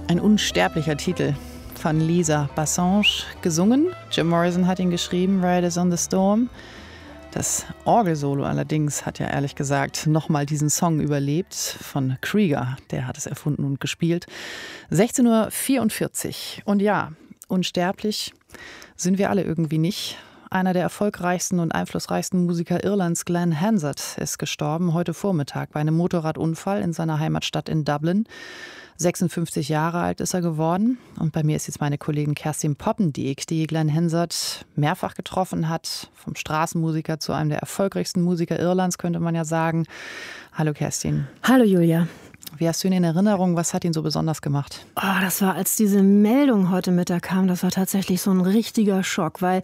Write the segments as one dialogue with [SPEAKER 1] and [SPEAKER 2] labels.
[SPEAKER 1] Ein unsterblicher Titel von Lisa Bassange, gesungen. Jim Morrison hat ihn geschrieben, Riders on the Storm. Das Orgelsolo allerdings hat ja ehrlich gesagt nochmal diesen Song überlebt von Krieger. Der hat es erfunden und gespielt. 16:44 Uhr. Und ja, unsterblich sind wir alle irgendwie nicht. Einer der erfolgreichsten und einflussreichsten Musiker Irlands, Glenn Hansard, ist gestorben heute Vormittag bei einem Motorradunfall in seiner Heimatstadt in Dublin. 56 Jahre alt ist er geworden. Und bei mir ist jetzt meine Kollegin Kerstin Poppendiek, die Glenn Hansard mehrfach getroffen hat. Vom Straßenmusiker zu einem der erfolgreichsten Musiker Irlands, könnte man ja sagen. Hallo Kerstin.
[SPEAKER 2] Hallo Julia.
[SPEAKER 1] Wie hast du ihn in Erinnerung? Was hat ihn so besonders gemacht?
[SPEAKER 2] Das war, als diese Meldung heute Mittag kam, das war tatsächlich so ein richtiger Schock, weil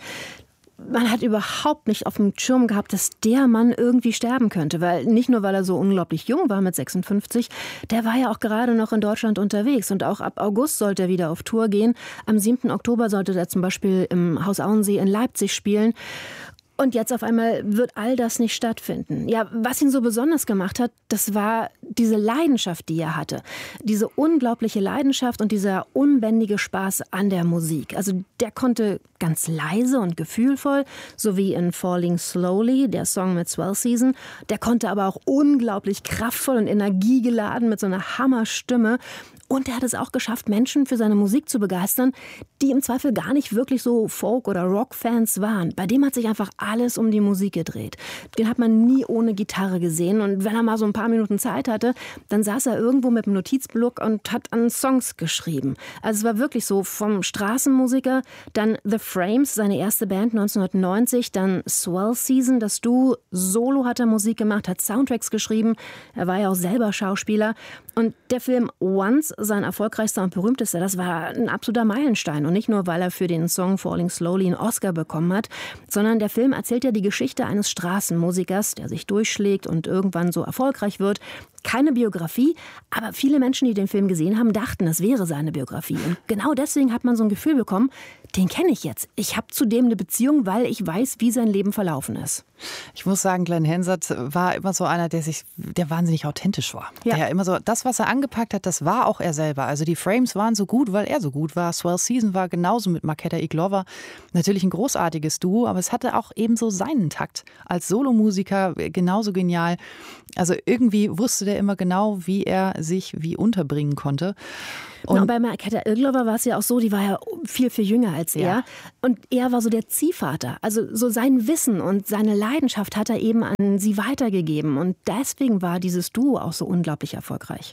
[SPEAKER 2] man hat überhaupt nicht auf dem Schirm gehabt, dass der Mann irgendwie sterben könnte. Weil nicht nur, weil er so unglaublich jung war mit 56, der war ja auch gerade noch in Deutschland unterwegs. Und auch ab August sollte er wieder auf Tour gehen. Am 7. Oktober sollte er zum Beispiel im Haus Auensee in Leipzig spielen. Und jetzt auf einmal wird all das nicht stattfinden. Ja, was ihn so besonders gemacht hat, das war diese Leidenschaft, die er hatte. Diese unglaubliche Leidenschaft und dieser unbändige Spaß an der Musik. Also der konnte ganz leise und gefühlvoll, so wie in Falling Slowly, der Song mit Swell Season. Der konnte aber auch unglaublich kraftvoll und energiegeladen mit so einer Hammerstimme. Und er hat es auch geschafft, Menschen für seine Musik zu begeistern, die im Zweifel gar nicht wirklich so Folk- oder Rock-Fans waren. Bei dem hat sich einfach alles um die Musik gedreht. Den hat man nie ohne Gitarre gesehen. Und wenn er mal so ein paar Minuten Zeit hatte, dann saß er irgendwo mit einem Notizblock und hat an Songs geschrieben. Also es war wirklich so, vom Straßenmusiker, dann The Frames, seine erste Band 1990, dann Swell Season, das Duo, Solo hat er Musik gemacht, hat Soundtracks geschrieben. Er war ja auch selber Schauspieler. Und der Film Once, sein erfolgreichster und berühmtester, das war ein absoluter Meilenstein. Und nicht nur, weil er für den Song Falling Slowly einen Oscar bekommen hat, sondern der Film erzählt ja die Geschichte eines Straßenmusikers, der sich durchschlägt und irgendwann so erfolgreich wird. Keine Biografie, aber viele Menschen, die den Film gesehen haben, dachten, es wäre seine Biografie. Und genau deswegen hat man so ein Gefühl bekommen, den kenne ich jetzt. Ich habe zu dem eine Beziehung, weil ich weiß, wie sein Leben verlaufen ist.
[SPEAKER 1] Ich muss sagen, Glenn Hansard war immer so einer, der wahnsinnig authentisch war.
[SPEAKER 2] Ja.
[SPEAKER 1] Der immer so, das, was er angepackt hat, das war auch er selber. Also die Frames waren so gut, weil er so gut war. Swell Season war genauso mit Marketa Iglova natürlich ein großartiges Duo, aber es hatte auch ebenso seinen Takt. Als Solomusiker genauso genial. Also irgendwie wusste der immer genau, wie er sich wie unterbringen konnte.
[SPEAKER 2] Und bei Marketa Iglova war es ja auch so, die war ja viel, viel jünger als er.
[SPEAKER 1] Ja.
[SPEAKER 2] Und er war so der Ziehvater. Also so sein Wissen und seine Leidenschaft hat er eben an sie weitergegeben. Und deswegen war dieses Duo auch so unglaublich erfolgreich.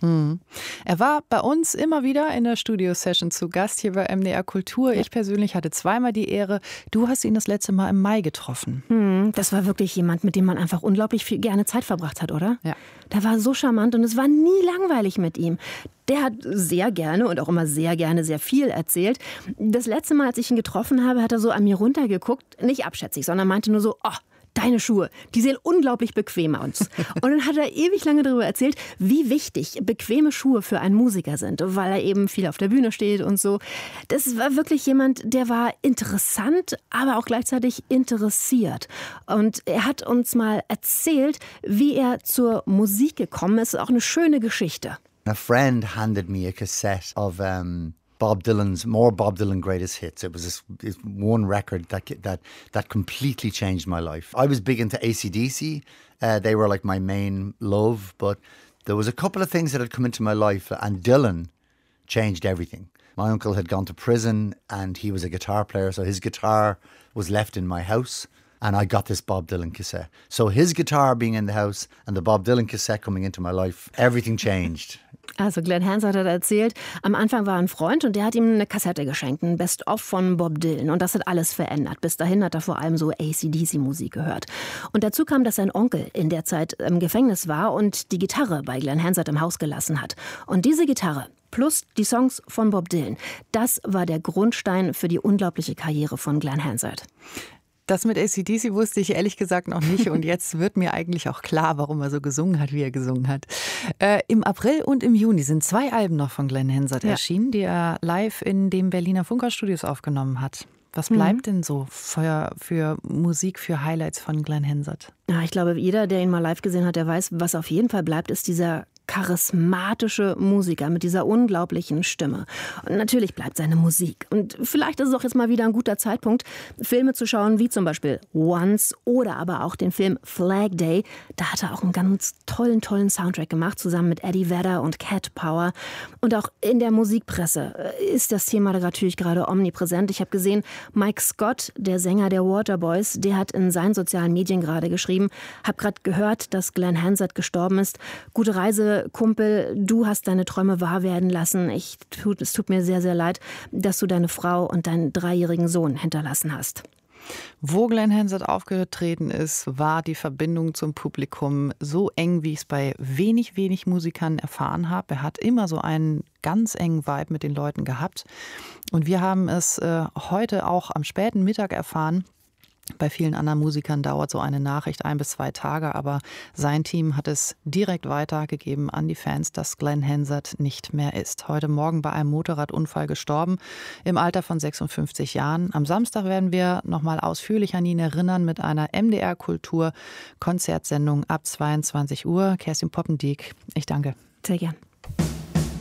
[SPEAKER 1] Er war bei uns immer wieder in der Studio-Session zu Gast hier bei MDR Kultur. Ich persönlich hatte zweimal die Ehre. Du hast ihn das letzte Mal im Mai getroffen.
[SPEAKER 2] Das war wirklich jemand, mit dem man einfach unglaublich viel gerne Zeit verbracht hat, oder?
[SPEAKER 1] Ja.
[SPEAKER 2] Der war so charmant und es war nie langweilig mit ihm. Der hat sehr gerne und auch immer sehr gerne sehr viel erzählt. Das letzte Mal, als ich ihn getroffen habe, hat er so an mir runtergeguckt, nicht abschätzig, sondern meinte nur so, deine Schuhe, die sehen unglaublich bequem aus. Und dann hat er ewig lange darüber erzählt, wie wichtig bequeme Schuhe für einen Musiker sind, weil er eben viel auf der Bühne steht und so. Das war wirklich jemand, der war interessant, aber auch gleichzeitig interessiert. Und er hat uns mal erzählt, wie er zur Musik gekommen ist. Auch eine schöne Geschichte.
[SPEAKER 3] A friend handed me a cassette of Bob Dylan greatest hits. It was this one record that completely changed my life. I was big into AC/DC. They were like my main love, but there was a couple of things that had come into my life, and Dylan changed everything. My uncle had gone to prison, and he was a guitar player, so his guitar was left in my house. And I got this Bob Dylan cassette. So his guitar being in the house and the Bob Dylan cassette coming into my life, everything changed.
[SPEAKER 2] Also Glenn Hansard hat erzählt, am Anfang war ein Freund und der hat ihm eine Kassette geschenkt, ein Best-of von Bob Dylan. Und das hat alles verändert. Bis dahin hat er vor allem so AC/DC-Musik gehört. Und dazu kam, dass sein Onkel in der Zeit im Gefängnis war und die Gitarre bei Glenn Hansard im Haus gelassen hat. Und diese Gitarre plus die Songs von Bob Dylan, das war der Grundstein für die unglaubliche Karriere von Glenn Hansard.
[SPEAKER 1] Das mit AC/DC wusste ich ehrlich gesagt noch nicht und jetzt wird mir eigentlich auch klar, warum er so gesungen hat, wie er gesungen hat. Im April und im Juni sind 2 Alben noch von Glenn Hansard erschienen, die er live in den Berliner Funker-Studios aufgenommen hat. Was bleibt denn so für Musik, für Highlights von Glenn Hansard?
[SPEAKER 2] Ja, ich glaube, jeder, der ihn mal live gesehen hat, der weiß, was auf jeden Fall bleibt, ist dieser charismatische Musiker mit dieser unglaublichen Stimme. Und natürlich bleibt seine Musik. Und vielleicht ist es auch jetzt mal wieder ein guter Zeitpunkt, Filme zu schauen, wie zum Beispiel Once oder aber auch den Film Flag Day. Da hat er auch einen ganz tollen Soundtrack gemacht, zusammen mit Eddie Vedder und Cat Power. Und auch in der Musikpresse ist das Thema da natürlich gerade omnipräsent. Ich habe gesehen, Mike Scott, der Sänger der Waterboys, der hat in seinen sozialen Medien gerade geschrieben, habe gerade gehört, dass Glenn Hansard gestorben ist. Gute Reise, Kumpel, du hast deine Träume wahr werden lassen. Es tut mir sehr, sehr leid, dass du deine Frau und deinen 3-jährigen Sohn hinterlassen hast.
[SPEAKER 1] Wo Glenn Hansard aufgetreten ist, war die Verbindung zum Publikum so eng, wie ich es bei wenig Musikern erfahren habe. Er hat immer so einen ganz engen Vibe mit den Leuten gehabt. Und wir haben es heute auch am späten Mittag erfahren. Bei vielen anderen Musikern dauert so eine Nachricht 1 bis 2 Tage, aber sein Team hat es direkt weitergegeben an die Fans, dass Glenn Hansard nicht mehr ist. Heute Morgen bei einem Motorradunfall gestorben, im Alter von 56 Jahren. Am Samstag werden wir nochmal ausführlich an ihn erinnern mit einer MDR-Kultur-Konzertsendung ab 22 Uhr. Kerstin Poppendiek, ich danke.
[SPEAKER 2] Sehr gern.